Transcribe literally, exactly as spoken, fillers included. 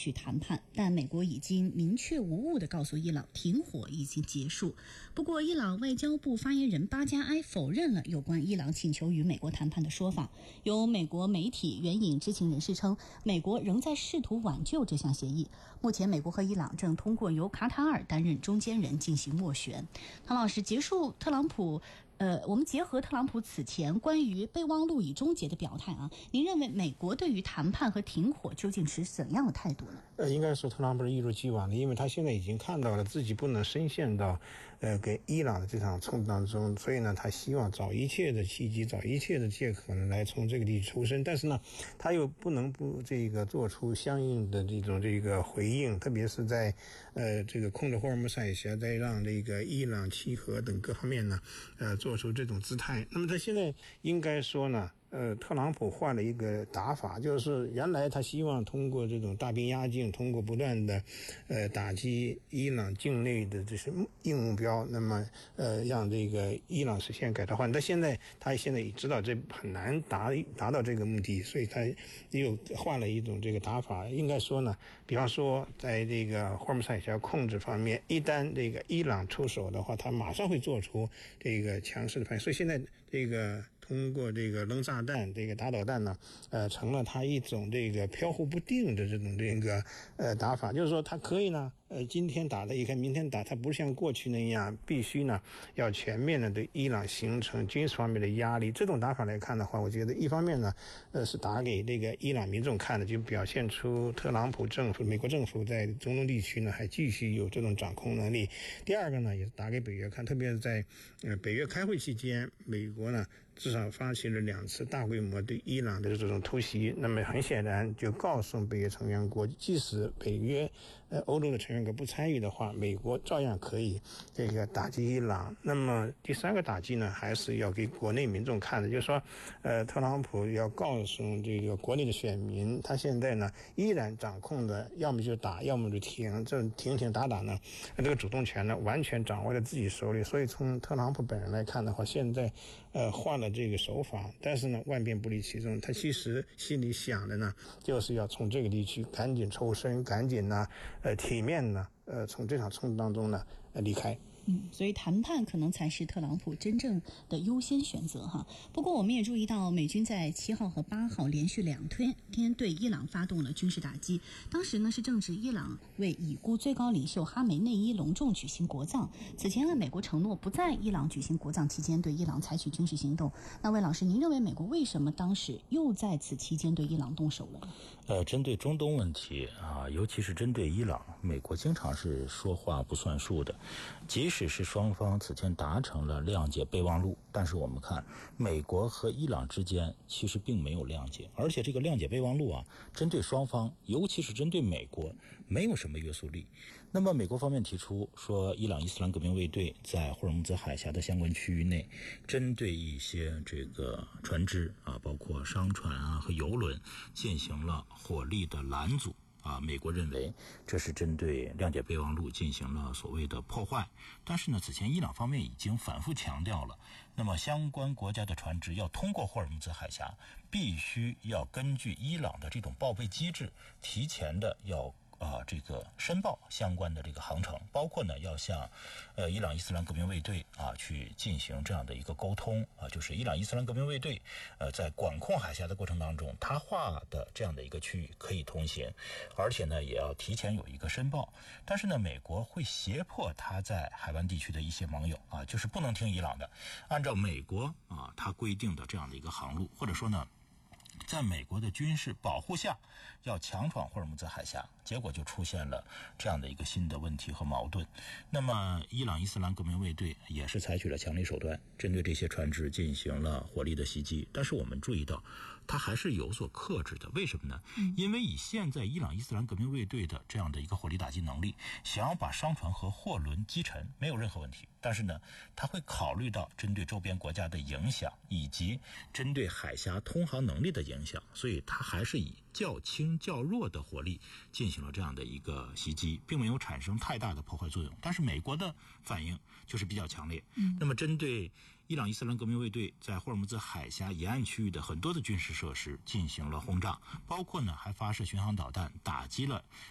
续谈判，但美国已经明确无误地告诉伊朗，停火已经结束。不过，伊朗外交部发言人巴加埃否认了有关伊朗请求与美国谈判的说法。有美国媒体援引知情人士称，美国仍在试图挽救这项协议。目前，美国和伊朗正通过由卡塔尔担任中间人进行斡旋。唐老师，结束特朗普。呃，我们结合特朗普此前关于备忘录已终结的表态啊，您认为美国对于谈判和停火究竟持怎样的态度呢？ 呃，应该说特朗普是一如既往的，因为他现在已经看到了自己不能深陷到呃跟伊朗的这场冲突当中，所以呢，他希望找一切的契机，找一切的借口呢来从这个地区抽身，但是呢，他又不能不这个做出相应的这种这个回应，特别是在呃这个控制霍尔木兹海峡，再让这个伊朗契合等各方面呢，呃做。做出这种姿态。那么他现在应该说呢，呃，特朗普换了一个打法，就是原来他希望通过这种大兵压境，通过不断的呃打击伊朗境内的这些硬目标，那么呃让这个伊朗实现改朝换代。但现在他现在也知道这很难达达到这个目的，所以他又换了一种这个打法。应该说呢，比方说在这个霍尔木兹海峡控制方面，一旦这个伊朗出手的话，他马上会做出这个强势的反应。所以现在这个通过这个扔炸弹、这个打导弹呢，呃，成了他一种这个飘忽不定的这种这个呃打法，就是说他可以呢。呃，今天打的一看，明天打，它不像过去那样，必须呢要全面的对伊朗形成军事方面的压力。这种打法来看的话，我觉得一方面呢，呃，是打给这个伊朗民众看的，就表现出特朗普政府、美国政府在中东地区呢还继续有这种掌控能力。第二个呢，也是打给北约看，特别是在呃北约开会期间，美国呢至少发起了两次大规模对伊朗的这种突袭。那么很显然就告诉北约成员国，即使北约呃欧洲的成员不参与的话，美国照样可以这个打击伊朗。那么第三个打击呢，还是要给国内民众看的，就是说，呃，特朗普要告诉这个国内的选民，他现在呢依然掌控的，要么就打，要么就停，这停停打打呢，这个主动权呢完全掌握在自己手里。所以从特朗普本人来看的话，现在呃换了这个手法，但是呢万变不离其宗，他其实心里想的呢，就是要从这个地区赶紧抽身，赶紧呢呃体面呢，呃，从这场冲突当中呢，呃，离开。 嗯，所以谈判可能才是特朗普真正的优先选择哈。不过我们也注意到，美军在七号和八号连续两天天对伊朗发动了军事打击。当时呢是正值伊朗为已故最高领袖哈梅内伊隆重举行国葬。此前呢，美国承诺不在伊朗举行国葬期间对伊朗采取军事行动。那魏老师，您认为美国为什么当时又在此期间对伊朗动手了？ 呃，针对中东问题啊，尤其是针对伊朗，美国经常是说话不算数的。即使是双方此前达成了谅解备忘录，但是我们看美国和伊朗之间其实并没有谅解，而且这个谅解备忘录啊，针对双方，尤其是针对美国，没有什么约束力。那么美国方面提出说，伊朗伊斯兰革命卫队在霍尔木兹海峡的相关区域内，针对一些这个船只啊，包括商船啊和油轮，进行了火力的拦阻。啊，美国认为这是针对谅解备忘录进行了所谓的破坏，但是呢，此前伊朗方面已经反复强调了，那么相关国家的船只要通过霍尔木兹海峡，必须要根据伊朗的这种报备机制，提前的要啊，这个申报相关的这个航程，包括呢要向呃伊朗伊斯兰革命卫队啊去进行这样的一个沟通啊，就是伊朗伊斯兰革命卫队呃在管控海峡的过程当中，他划的这样的一个区域可以通行，而且呢也要提前有一个申报。但是呢，美国会胁迫他在海湾地区的一些盟友啊，就是不能听伊朗的，按照美国啊他规定的这样的一个航路，或者说呢，在美国的军事保护下要强闯霍尔木兹海峡，结果就出现了这样的一个新的问题和矛盾。那么伊朗伊斯兰革命卫队也是采取了强力手段，针对这些船只进行了火力的袭击，但是我们注意到它还是有所克制的。为什么呢？因为以现在伊朗伊斯兰革命卫队的这样的一个火力打击能力，想要把商船和货轮击沉没有任何问题，但是呢，它会考虑到针对周边国家的影响，以及针对海峡通航能力的影响，所以它还是以较轻较弱的火力进行了这样的一个袭击，并没有产生太大的破坏作用。但是美国的反应就是比较强烈。嗯，那么针对伊朗伊斯兰革命卫队在霍尔木兹海峡沿岸区域的很多的军事设施进行了轰炸，包括呢还发射巡航导弹打击了